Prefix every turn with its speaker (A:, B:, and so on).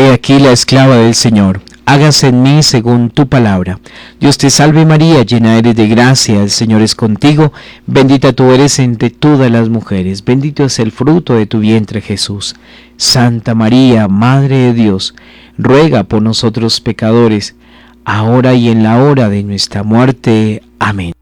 A: He aquí la esclava del Señor, hágase en mí según tu palabra. Dios te salve María, llena eres de gracia, el Señor es contigo, bendita tú eres entre todas las mujeres, bendito es el fruto de tu vientre Jesús. Santa María, Madre de Dios, ruega por nosotros pecadores, ahora y en la hora de nuestra muerte. Amén.